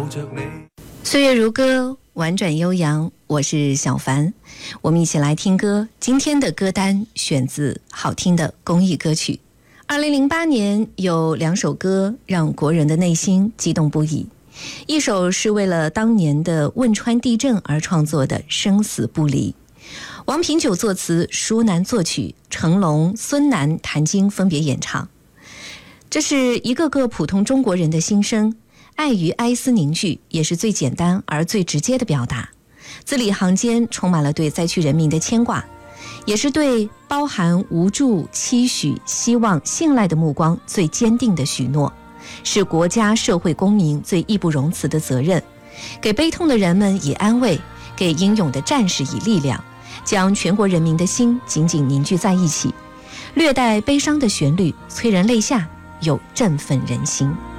岁月如歌，婉转悠扬，我是小凡，我们一起来听歌。今天的歌单选自好听的公益歌曲。2008年有2首歌让国人的内心激动不已，一首是为了当年的汶川地震而创作的《生死不离》，王品久作词，舒楠作曲，成龙、孙楠、谭晶分别演唱。这是一个个普通中国人的心声，爱与哀思凝聚，也是最简单而最直接的表达。字里行间充满了对灾区人民的牵挂，也是对包含无助、期许、希望、信赖的目光最坚定的许诺，是国家社会公民最义不容辞的责任。给悲痛的人们以安慰，给英勇的战士以力量，将全国人民的心紧紧凝聚在一起。略带悲伤的旋律，催人泪下，又振奋人心。